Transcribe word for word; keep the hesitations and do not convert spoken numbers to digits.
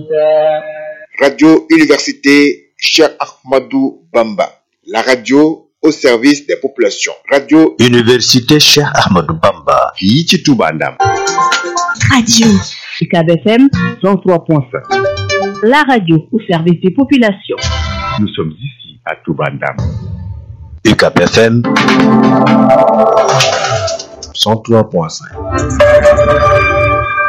Radio Université Cheikh Ahmadou Bamba, la radio au service des populations. Radio Université Cheikh Ahmadou Bamba. fii ci Touba Ndam. Radio U C A B F M cent trois point cinq. la radio au service des populations. Nous sommes ici à Touba Ndam. U C A B F M cent trois point cinq.